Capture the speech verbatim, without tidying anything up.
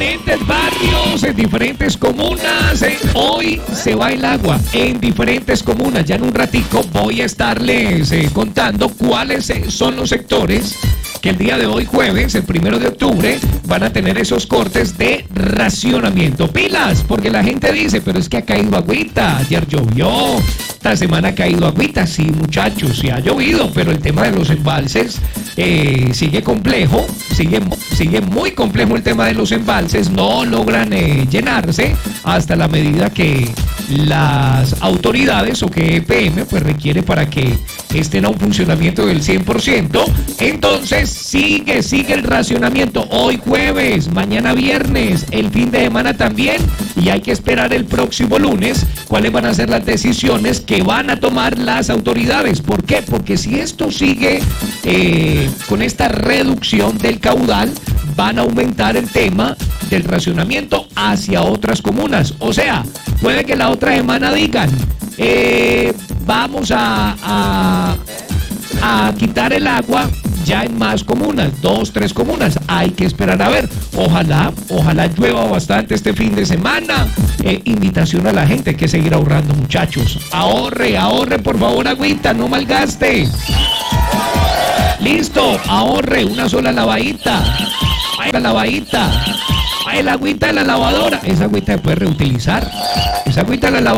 diferentes barrios, en diferentes comunas, eh, hoy se va el agua en diferentes comunas. Ya en un ratico voy a estarles eh, contando cuáles eh, son los sectores que el día de hoy, jueves, el primero de octubre, van a tener esos cortes de racionamiento. Pilas, porque la gente dice, pero es que ha caído agüita, ayer llovió, esta semana ha caído agüita. Sí, muchachos, sí ha llovido, pero el tema de los embalses eh, sigue complejo, sigue, sigue muy complejo el tema de los embalses, no logran eh, llenarse hasta la medida que las autoridades o que E P M pues requiere para que estén a un funcionamiento del cien por ciento. Entonces sigue, sigue el racionamiento hoy jueves, mañana viernes, el fin de semana también, y hay que esperar el próximo lunes cuáles van a ser las decisiones que van a tomar las autoridades. ¿Por qué? Porque si esto sigue eh, con esta reducción del caudal, van a aumentar el tema del racionamiento hacia otras comunas. O sea, puede que la otra semana digan, eh, vamos a, a, a quitar el agua ya en más comunas, dos, tres comunas. Hay que esperar a ver. Ojalá, ojalá llueva bastante este fin de semana. Eh, invitación a la gente, hay que seguir ahorrando, muchachos. Ahorre, ahorre, por favor, agüita, no malgaste. Listo, ahorre, una sola lavadita. La lavadita. El agüita de la lavadora. Esa agüita se puede reutilizar. Esa agüita de la lavadora.